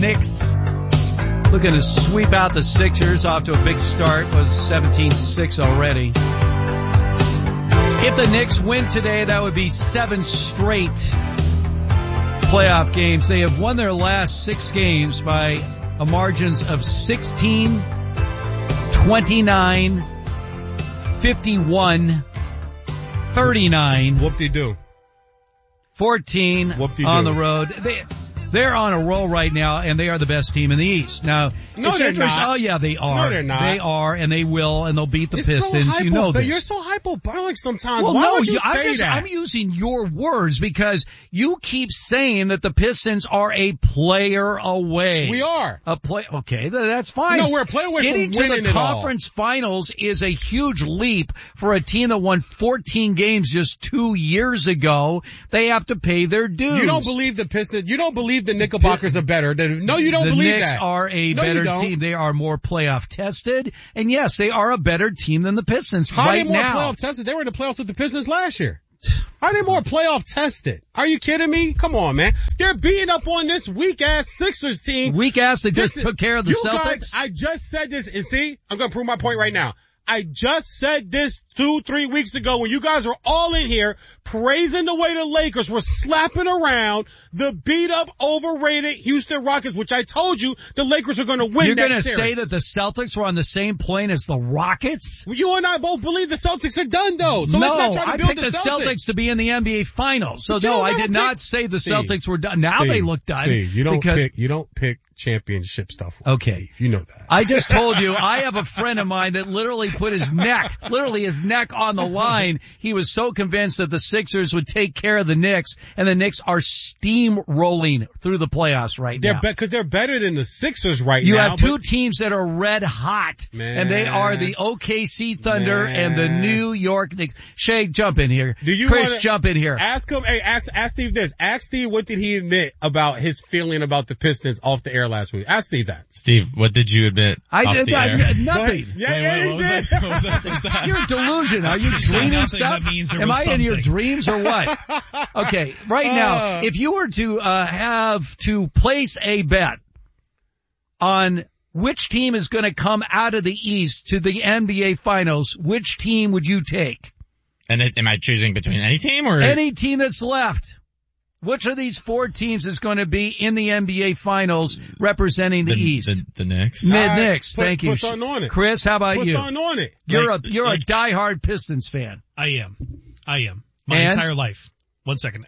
Knicks looking to sweep out the Sixers, off to a big start, was 17-6 already. If the Knicks win today, that would be 7 straight playoff games. They have won their last 6 games by a margins of 16, 29, 51, 39. Whoop-de-doo. 14 Whoop-de-doo. on the road. They're on a roll right now, and they are the best team in the East. Now, no, they're not. Oh, yeah, they are. No, they're not. They are, and they will, and they'll beat the Pistons. So you know this. You're so hyperbolic sometimes. Well, Why would you say that? I'm using your words because you keep saying that the Pistons are a player away. We are. Okay, that's fine. No, we're a player away Getting from winning to the it all. conference finals is a huge leap for a team that won 14 games just 2 years ago. They have to pay their dues. You don't believe the Pistons, you don't believe the Knickerbockers are better. No, you don't believe that. The Knicks are a better team. They are more playoff tested. And yes, they are a better team than the Pistons How right are they more now. playoff tested? They were in the playoffs with the Pistons last year. How are they more playoff tested? Are you kidding me? Come on, man. They're beating up on this weak-ass Sixers team. Weak-ass that just took care of the Celtics? Guys, I just said this, and see, I'm going to prove my point right now. I just said this 2-3 weeks ago when you guys are all in here praising the way the Lakers were slapping around the beat up, overrated Houston Rockets, which I told you the Lakers are going to win. You're going to say that the Celtics were on the same plane as the Rockets? Well, you and I both believe the Celtics are done though. So let's not try to build I picked the Celtics to be in the NBA Finals. So no, I did not say the Celtics were done. Now they look done. You don't pick championship stuff. Okay. You know that. I just told you, I have a friend of mine that literally put his neck on the line. He was so convinced that the Sixers would take care of the Knicks, and the Knicks are steamrolling through the playoffs right now. Because they're better than the Sixers right now. You have two teams that are red hot, and they are the OKC Thunder and the New York Knicks. Shay, jump in here. Chris, jump in here. Ask him, ask Steve this. Ask Steve what did he admit about his feeling about the Pistons off the air last week. Ask Steve that. Steve, what did you admit? I did nothing. Yeah, what was that? You're delusion. Are you dreaming stuff? Am I in your dreams or what? Okay, right now, if you were to have to place a bet on which team is going to come out of the East to the NBA Finals, which team would you take? And am I choosing between any team or any team that's left? Which of these 4 teams is going to be in the NBA Finals representing the East? The Knicks. Knicks. Thank you. Put something on it. Chris, how about you? Put something on it. You're a diehard Pistons fan. I am. My entire life. 1 second.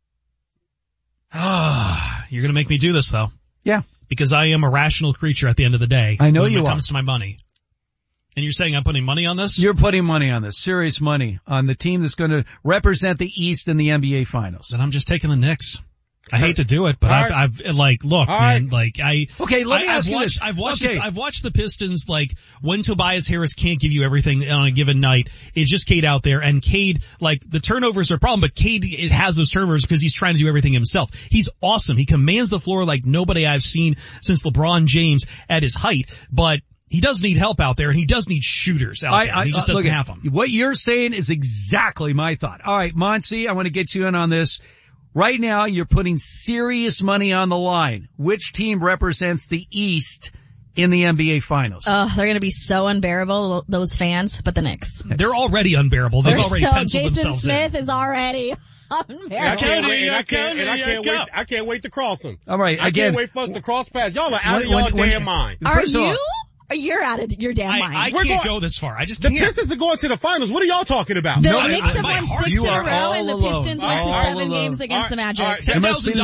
You're going to make me do this though. Yeah. Because I am a rational creature at the end of the day. I know when you it are. comes to my money. And you're saying I'm putting money on this? You're putting money on this. Serious money on the team that's going to represent the East in the NBA Finals. Then I'm just taking the Knicks. I hate to do it, but I've look, man, Okay, let me ask you this. I've watched the Pistons, when Tobias Harris can't give you everything on a given night, it's just Cade out there, and Cade, the turnovers are a problem, but Cade has those turnovers because he's trying to do everything himself. He's awesome. He commands the floor like nobody I've seen since LeBron James at his height, but he does need help out there, and he does need shooters out there. He just doesn't have them. What you're saying is exactly my thought. All right, Monty, I want to get you in on this. Right now, you're putting serious money on the line. Which team represents the East in the NBA Finals? Oh, they're going to be so unbearable, those fans, but the Knicks. They're already unbearable. They've already penciled Jason themselves Smith in. is already unbearable. I can't wait to cross them. All right, I can't wait for us to cross paths. Y'all are out of your damn mind. Are you? You're out of your damn mind. I can't go this far. I just can't. The Pistons are going to the finals. What are y'all talking about? The Knicks have won 6 in a row, and the Pistons went to 7 games against the Magic. $10,000.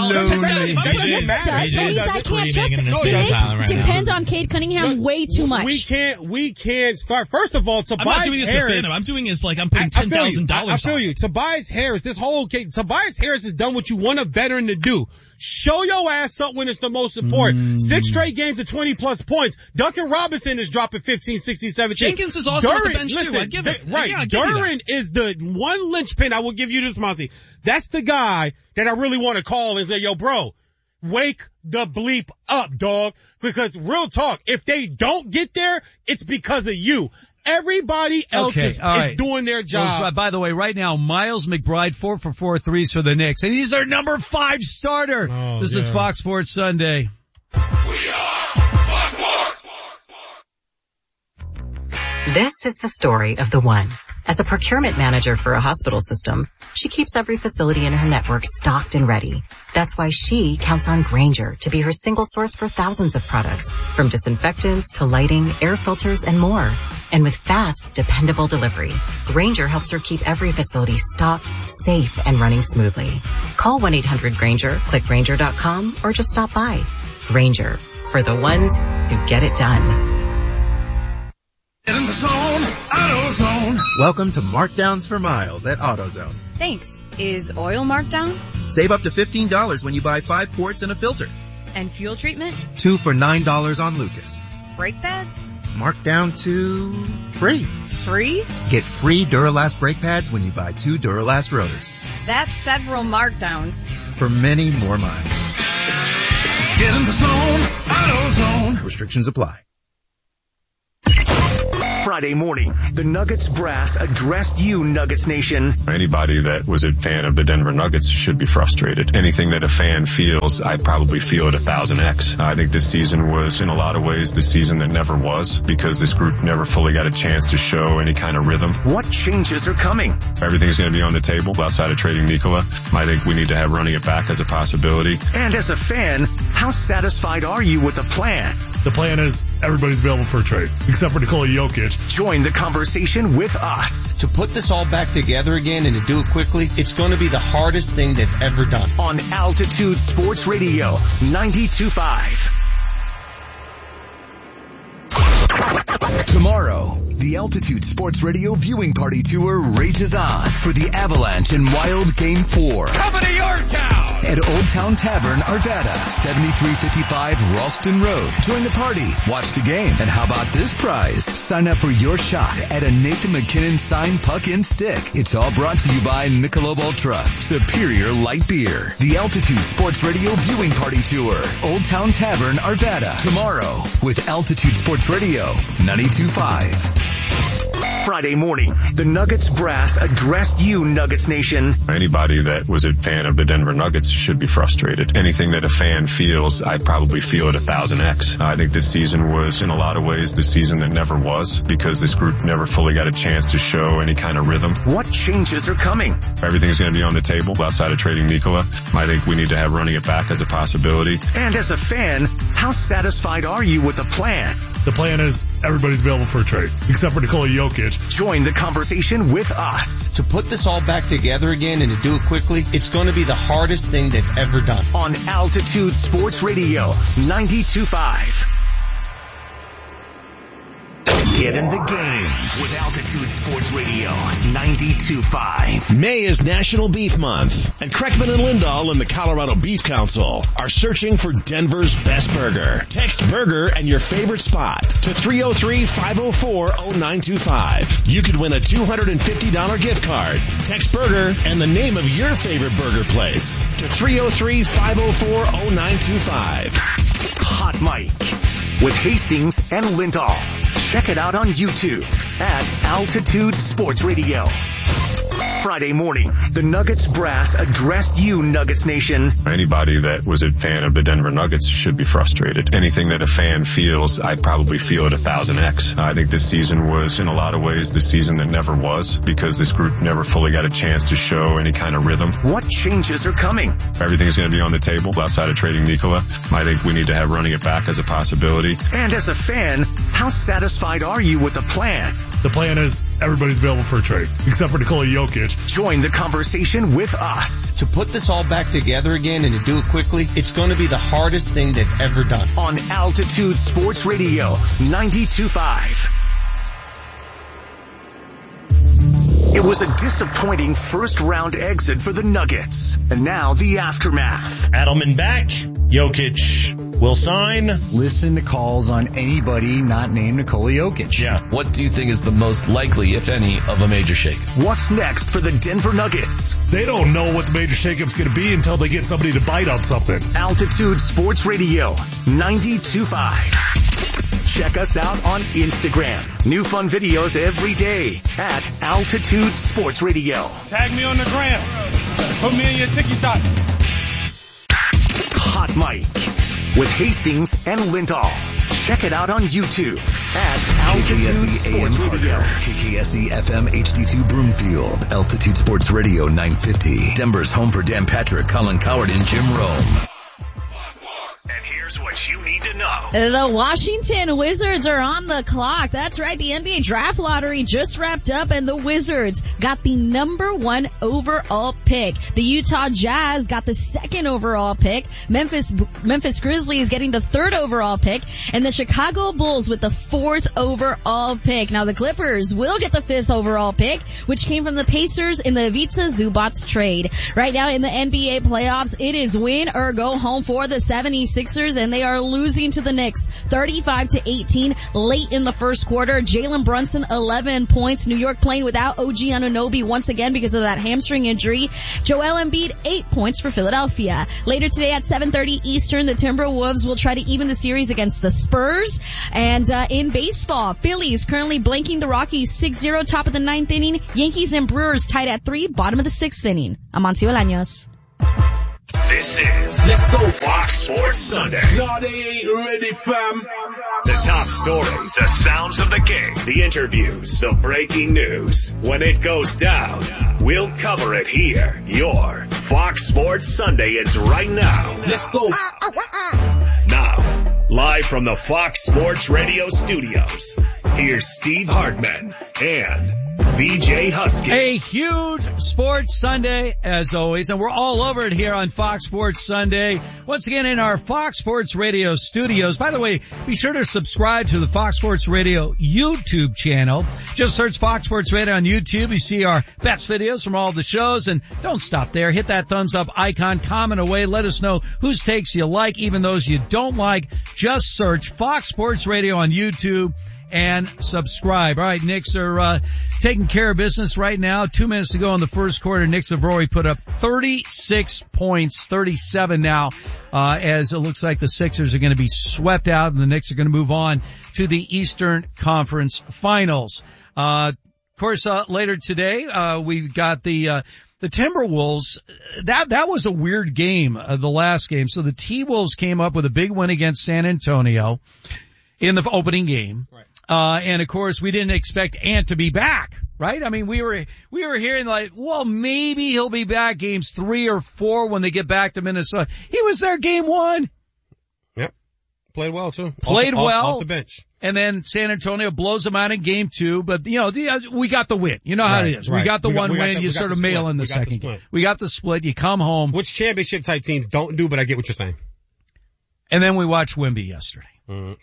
I can't trust it. The Knicks depend on Cade Cunningham way too much. We can't start. First of all, Tobias Harris. I'm doing this like I'm putting $10,000 on. I feel you. Tobias Harris, Tobias Harris has done what you want a veteran to do. Show your ass up when it's the most important. 6 straight games of 20 plus points. Duncan Robinson is dropping 15, 16, 17. Jenkins is also at the bench too. I give it. Right. Duren is the one linchpin. I will give you this, Monty. That's the guy that I really want to call and say, yo, bro, wake the bleep up, dog. Because real talk, if they don't get there, it's because of you. Everybody else is doing their job. Well, by the way, right now, Miles McBride, 4 for 4 threes for the Knicks. And he's their number 5 starter. This is Fox Sports Sunday. This is the story of the one. As a procurement manager for a hospital system, she keeps every facility in her network stocked and ready. That's why she counts on Grainger to be her single source for thousands of products, from disinfectants to lighting, air filters, and more. And with fast, dependable delivery, Grainger helps her keep every facility stocked, safe, and running smoothly. Call 1-800-GRAINGER, click Grainger.com, or just stop by. Grainger, for the ones who get it done. Get in the zone, AutoZone. Welcome to Markdowns for Miles at AutoZone. Thanks. Is oil marked down? Save up to $15 when you buy 5 quarts and a filter. And fuel treatment? 2 for $9 on Lucas. Brake pads? Marked down to free. Free? Get free Duralast brake pads when you buy 2 Duralast rotors. That's several markdowns. For many more miles. Get in the zone, AutoZone. Restrictions apply. Friday morning, the Nuggets brass addressed you, Nuggets Nation. Anybody that was a fan of the Denver Nuggets should be frustrated. Anything that a fan feels, I probably feel it 1000x. I think this season was, in a lot of ways, the season that never was, because this group never fully got a chance to show any kind of rhythm. What changes are coming? Everything's going to be on the table outside of trading Nikola. I think we need to have running it back as a possibility. And as a fan, how satisfied are you with the plan? The plan is everybody's available for a trade, except for Nikola Jokic. Join the conversation with us. To put this all back together again and to do it quickly, it's going to be the hardest thing they've ever done. On Altitude Sports Radio, 92.5. Tomorrow, the Altitude Sports Radio viewing party tour rages on for the Avalanche and Wild Game 4. Coming to your town! At Old Town Tavern, Arvada, 7355 Ralston Road. Join the party, watch the game, and how about this prize? Sign up for your shot at a Nathan McKinnon signed puck and stick. It's all brought to you by Michelob Ultra, Superior Light Beer. The Altitude Sports Radio viewing party tour, Old Town Tavern, Arvada. Tomorrow, with Altitude Sports Radio, 92.5. Friday morning, the Nuggets brass addressed you, Nuggets Nation. Anybody that was a fan of the Denver Nuggets should be frustrated. Anything that a fan feels, I probably feel it 1000x. I think this season was, in a lot of ways, the season that never was, because this group never fully got a chance to show any kind of rhythm. What changes are coming? Everything's going to be on the table outside of trading Nikola. I think we need to have running it back as a possibility. And as a fan, how satisfied are you with the plan? The plan is everybody's available for a trade, except for Nikola Jokic. Join the conversation with us. To put this all back together again and to do it quickly, it's going to be the hardest thing they've ever done. On Altitude Sports Radio, 92.5. Get in the game with Altitude Sports Radio 92.5. May is National Beef Month, and Kreckman and Lindahl and the Colorado Beef Council are searching for Denver's best burger. Text burger and your favorite spot to 303-504-0925. You could win a $250 gift card. Text burger and the name of your favorite burger place to 303-504-0925. Hot Mic with Hastings and Lindahl. Check it out on YouTube at Altitude Sports Radio. Friday morning, the Nuggets brass addressed you, Nuggets Nation. Anybody that was a fan of the Denver Nuggets should be frustrated. Anything that a fan feels, I probably feel it 1000x. I think this season was, in a lot of ways, the season that never was, because this group never fully got a chance to show any kind of rhythm. What changes are coming? Everything's going to be on the table outside of trading Nikola. I think we need to have running it back as a possibility. And as a fan, how satisfied are you with the plan? The plan is everybody's available for a trade, except for Nikola Jokic. Join the conversation with us. To put this all back together again and to do it quickly, it's going to be the hardest thing they've ever done. On Altitude Sports Radio, 92.5. It was a disappointing first-round exit for the Nuggets. And now the aftermath. Adelman back. Jokic will sign. Listen to calls on anybody not named Nikola Jokic. Yeah. What do you think is the most likely, if any, of a major shake? What's next for the Denver Nuggets? They don't know what the major shakeup's going to be until they get somebody to bite on something. Altitude Sports Radio, 92.5. Check us out on Instagram. New fun videos every day at Altitude Sports Radio. Tag me on the gram. Put me in your TikTok. Hot Mic with Hastings and Lindahl. Check it out on YouTube at Altitude Sports Radio. KKSE FM HD2 Broomfield. Altitude Sports Radio 950. Denver's home for Dan Patrick, Colin Coward, and Jim Rome. And here's what you need to know. The Washington Wizards are on the clock. That's right. The NBA draft lottery just wrapped up and the Wizards got the number 1 overall pick. The Utah Jazz got the 2nd overall pick. Memphis Grizzlies getting the 3rd overall pick, and the Chicago Bulls with the 4th overall pick. Now the Clippers will get the 5th overall pick, which came from the Pacers in the Ivica Zubac trade. Right now in the NBA playoffs, it is win or go home for the 76ers, and they are losing to the Knicks 35-18 late in the first quarter. Jalen Brunson 11 points. New York playing without OG Anunoby once again because of that hamstring injury. Joel Embiid 8 points for Philadelphia. Later today at 7:30 Eastern, the Timberwolves will try to even the series against the Spurs. And in baseball, Phillies currently blanking the Rockies 6-0, top of the 9th inning. Yankees and Brewers tied at 3, bottom of the 6th inning. Amancio Bolaños. This is Let's Go Fox Sports Sunday. No, they ain't ready, fam. The top stories, the sounds of the game, the interviews, the breaking news. When it goes down, we'll cover it here. Your Fox Sports Sunday is right now. Let's go. Now, live from the Fox Sports Radio studios, here's Steve Hartman and BJ Husky. A huge sports Sunday, as always, and we're all over it here on Fox Sports Sunday. Once again in our Fox Sports Radio studios. By the way, be sure to subscribe to the Fox Sports Radio YouTube channel. Just search Fox Sports Radio on YouTube. You see our best videos from all the shows, and don't stop there. Hit that thumbs up icon, comment away, let us know whose takes you like, even those you don't like. Just search Fox Sports Radio on YouTube and subscribe. All right, Knicks are taking care of business right now. 2 minutes to go in the first quarter. Knicks have already put up 36 points, 37 now, as it looks like the Sixers are going to be swept out and the Knicks are going to move on to the Eastern Conference Finals. Of course, later today, we've got the Timberwolves. That was a weird game, the last game. So the T-Wolves came up with a big win against San Antonio in the opening game. Right. And of course we didn't expect Ant to be back, right? I mean, we were hearing like, well, maybe he'll be back games 3 or 4 when they get back to Minnesota. He was there game 1. Yep. Played well too. Played well. Off the bench. And then San Antonio blows them out in game 2, but we got the win. You know how it is. Right. We got the one win. You sort of mail in the second game. We got the split. You come home. Which championship type teams don't do, but I get what you're saying. And then we watched Wemby yesterday. Oh, man.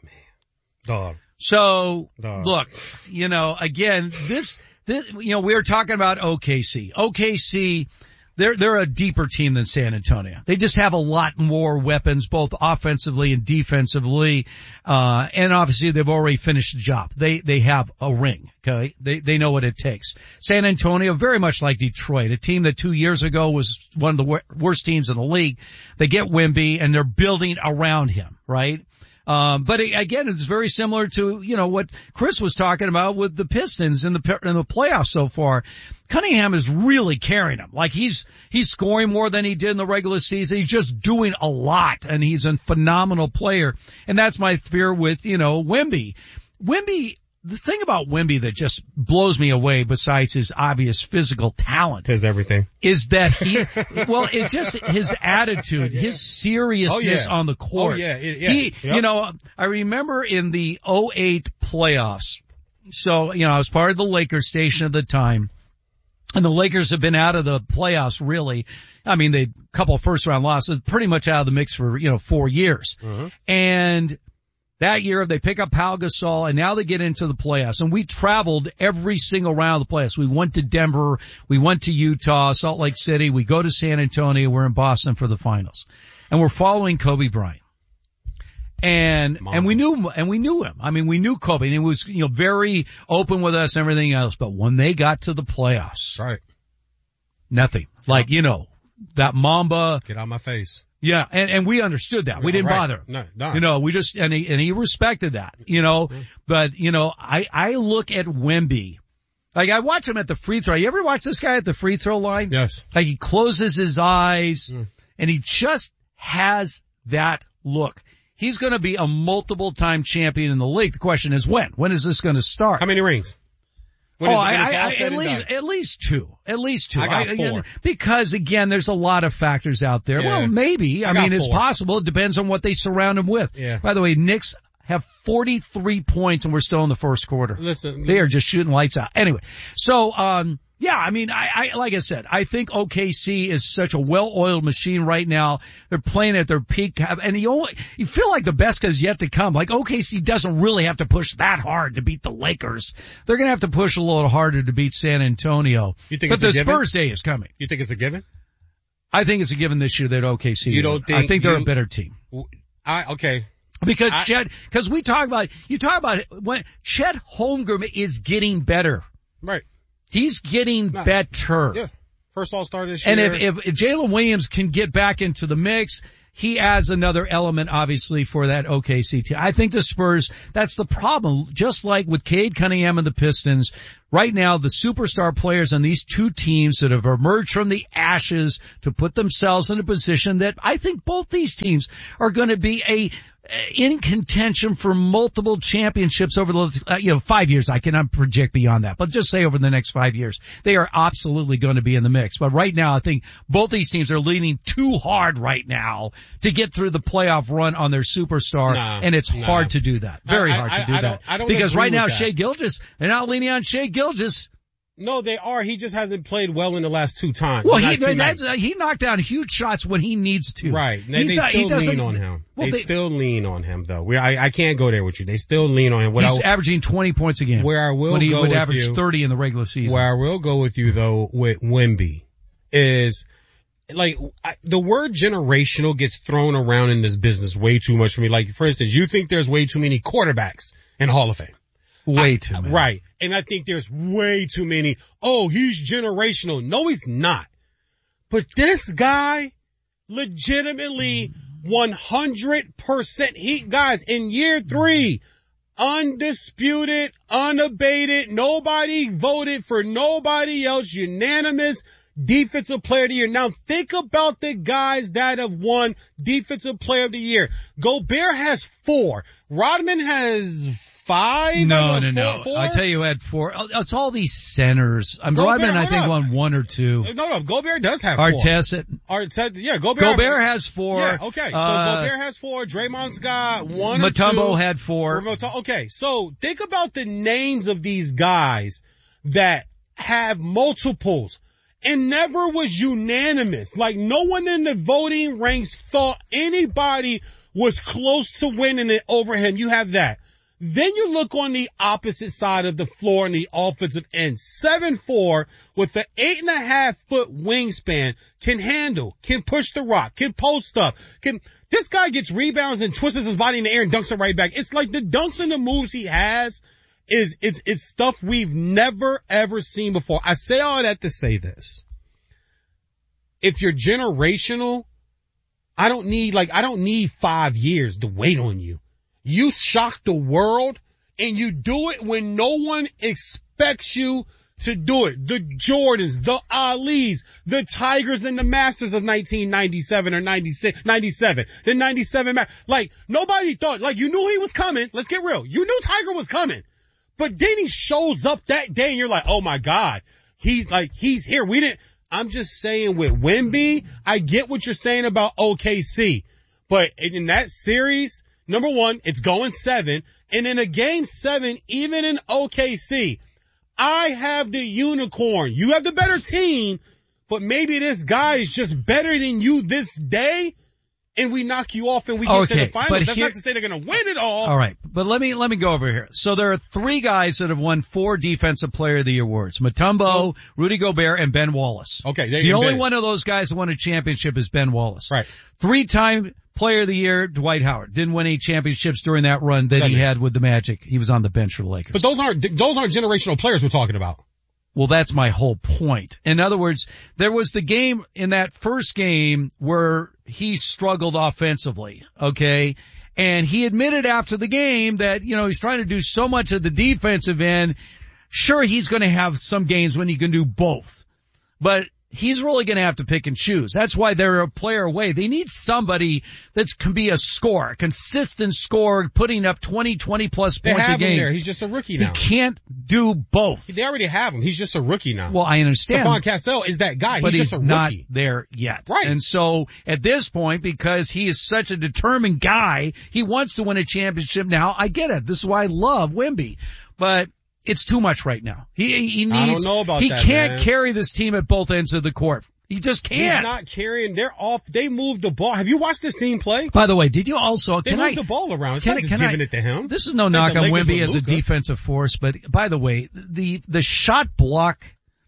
Dog. So, look, again, this, we were talking about OKC. OKC, they're a deeper team than San Antonio. They just have a lot more weapons, both offensively and defensively. And obviously they've already finished the job. They have a ring, okay? They know what it takes. San Antonio, very much like Detroit, a team that 2 years ago was one of the worst teams in the league. They get Wemby and they're building around him, right? But again, it's very similar to, what Chris was talking about with the Pistons in the playoffs so far. Cunningham is really carrying them. Like he's scoring more than he did in the regular season. He's just doing a lot and he's a phenomenal player. And that's my fear with, Wemby. The thing about Wemby that just blows me away, besides his obvious physical talent, is everything, is that it's just his attitude, his seriousness on the court. I remember in the 2008 playoffs. So, I was part of the Lakers station at the time, and the Lakers have been out of the playoffs really. I mean, they couple of first round losses, pretty much out of the mix for, 4 years. Mm-hmm. And that year, they pick up Pau Gasol, and now they get into the playoffs. And we traveled every single round of the playoffs. We went to Denver, we went to Utah, Salt Lake City, we go to San Antonio, we're in Boston for the finals. And we're following Kobe Bryant. And we knew him. I mean, we knew Kobe, and he was, very open with us and everything else. But when they got to the playoffs, right, nothing. Like, that Mamba. Get out of my face. Yeah, and we understood that. We didn't bother. No. We just, and he respected that, but, I look at Wemby. Like, I watch him at the free throw. You ever watch this guy at the free throw line? Yes. Like, he closes his eyes, and he just has that look, he's going to be a multiple-time champion in the league. The question is when? When is this going to start? How many rings? At least two. I got 4. Because again, there's a lot of factors out there. Yeah. Well, maybe. I mean, it's possible. It depends on what they surround him with. Yeah. By the way, Knicks have 43 points and we're still in the first quarter. Listen. They are just shooting lights out. Anyway, so, yeah, I mean, I like I said, I think OKC is such a well-oiled machine right now. They're playing at their peak, and you feel like the best is yet to come. Like OKC doesn't really have to push that hard to beat the Lakers. They're gonna have to push a little harder to beat San Antonio. You think but the Spurs day is coming. You think it's a given? I think it's a given this year that OKC. You don't think? I think they're a better team. Okay. Because we talk about, when Chet Holmgren is getting better. Right. He's getting better. Yeah. First All-Star this year. And if Jalen Williams can get back into the mix, he adds another element, obviously, for that OKC team. I think the Spurs, that's the problem. Just like with Cade Cunningham and the Pistons, right now the superstar players on these two teams that have emerged from the ashes to put themselves in a position that I think both these teams are going to be in contention for multiple championships over the 5 years. I cannot project beyond that, but just say over the next 5 years, they are absolutely going to be in the mix. But right now, I think both these teams are leaning too hard right now to get through the playoff run on their superstar, and it's hard to do that. Very hard to do that. Because right now, Shai Gilgeous, they're not leaning on Shai Gilgeous. No, they are. He just hasn't played well in the last 2 times. Well, he knocked down huge shots when he needs to. Right. They still lean on him. Well, they still lean on him, though. I can't go there with you. They still lean on him. He's averaging 20 points a game. Where I will when he go would with average you, 30 in the regular season. Where I will go with you, though, with Wemby is, like, the word generational gets thrown around in this business way too much for me. Like, for instance, you think there's way too many quarterbacks in Hall of Fame. Way too many. Right. And I think there's way too many. Oh, he's generational. No, he's not. But this guy, legitimately 100%, guys, in year 3, undisputed, unabated, nobody voted for nobody else, unanimous Defensive Player of the Year. Now think about the guys that have won Defensive Player of the Year. Gobert has 4. Rodman has 5? No. I tell you who had 4. It's all these centers. Rodman, I think, won 1 or 2. No, Gobert does have 4. Artest, yeah, Gobert has 4. Yeah, okay. So Gobert has 4. Draymond's got 1 or 2. Mutombo had 4. Okay, so think about the names of these guys that have multiples and never was unanimous. Like, no one in the voting ranks thought anybody was close to winning it over him. You have that. Then you look on the opposite side of the floor in the offensive end. 7'4" with an 8.5-foot wingspan, can push the rock, can post up, this guy gets rebounds and twists his body in the air and dunks it right back. It's like the dunks and the moves he has it's stuff we've never ever seen before. I say all that to say this. If you're generational, I don't need 5 years to wait on you. You shock the world and you do it when no one expects you to do it. The Jordans, the Alis, the Tigers and the Masters of 1997 or 97. The 97, like nobody thought, like you knew he was coming. Let's get real. You knew Tiger was coming, but then he shows up that day and you're like, oh my God, he's here. I'm just saying with Wemby, I get what you're saying about OKC, but in that series, number one, it's going 7. And in a game 7, even in OKC, I have the unicorn. You have the better team, but maybe this guy is just better than you this day, and we knock you off and we get to the finals. That's not to say they're going to win it all. All right, but let me go over here. So there are 3 guys that have won 4 Defensive Player of the Year awards: Mutombo, Rudy Gobert, and Ben Wallace. Okay, the only one of those guys that won a championship is Ben Wallace. Right. 3-time Player of the Year, Dwight Howard. Didn't win any championships during that run that he had with the Magic. He was on the bench for the Lakers. But those aren't generational players we're talking about. Well, that's my whole point. In other words, there was the game in that first game where he struggled offensively, okay? And he admitted after the game that, he's trying to do so much of the defensive end. Sure, he's going to have some games when he can do both. But he's really going to have to pick and choose. That's why they're a player away. They need somebody that can be a scorer, a consistent scorer, putting up 20 plus they points have a game. Him there. He's just a rookie now. He can't do both. They already have him. He's just a rookie now. Well, I understand. Stephon Cassell is that guy. But he's just a rookie. Not there yet. Right. And so at this point, because he is such a determined guy, he wants to win a championship now. I get it. This is why I love Wemby. But it's too much right now. He needs, I don't know about he that, can't man. carry this team at both ends of the court. He just can't. He's not carrying. They're off. They moved the ball. Have you watched this team play? By the way, did you also, they moved the ball around. It's not just giving it to him. This is no knock on Wemby as a defensive force, but by the way, the shot block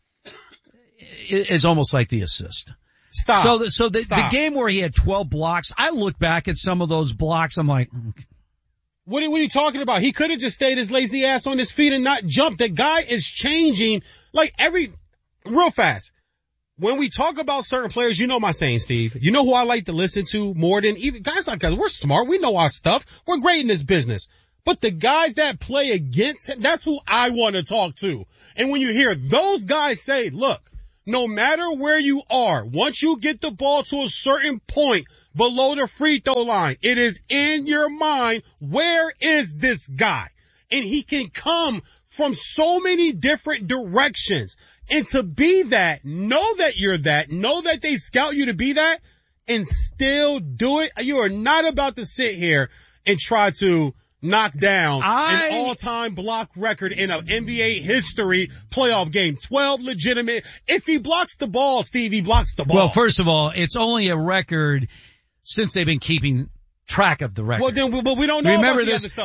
is almost like the assist. Stop. So the game where he had 12 blocks, I look back at some of those blocks, I'm like, What are you talking about? He could have just stayed his lazy ass on his feet and not jumped. The guy is changing real fast. When we talk about certain players, you know my saying, Steve. You know who I like to listen to more than even guys like us. We're smart. We know our stuff. We're great in this business. But the guys that play against him, that's who I want to talk to. And when you hear those guys say, look, no matter where you are, once you get the ball to a certain point below the free throw line, it is in your mind, where is this guy? And he can come from so many different directions. And to be that, know that you're that, know that they scout you to be that, and still do it. You are not about to sit here and try to knock down an all-time block record in an NBA history playoff game. 12 legitimate. If he blocks the ball, Steve, he blocks the ball. Well, first of all, it's only a record since they've been keeping track of the record. Well, then, but we don't know about the other stuff.